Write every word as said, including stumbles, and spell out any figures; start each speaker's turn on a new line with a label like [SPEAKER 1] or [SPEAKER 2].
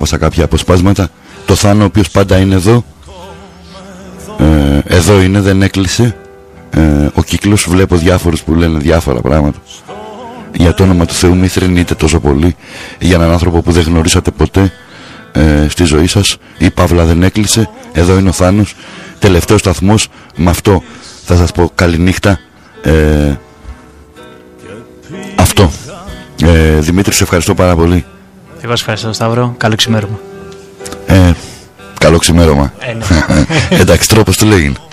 [SPEAKER 1] διάβασα κάποια αποσπάσματα. Το Θάνο, ο οποίος πάντα είναι εδώ. Ε, εδώ είναι, δεν έκλεισε. Ε, ο κύκλος, βλέπω διάφορους που λένε διάφορα πράγματα. Για το όνομα του Θεού μη θρηνείτε τόσο πολύ για έναν άνθρωπο που δεν γνωρίσατε ποτέ ε, στη ζωή σας. Η Παύλα δεν έκλεισε. Εδώ είναι ο Θάνος, τελευταίος σταθμός. Με αυτό θα σας πω καληνύχτα. ε, Αυτό ε, Δημήτρη, σε ευχαριστώ πάρα πολύ.
[SPEAKER 2] Εγώ σας ευχαριστώ, Σταύρο. Καλό ξημέρωμα.
[SPEAKER 1] ε, Καλό ξημέρωμα.
[SPEAKER 2] ε, ναι.
[SPEAKER 1] Εντάξει, τρόπος του λέγει.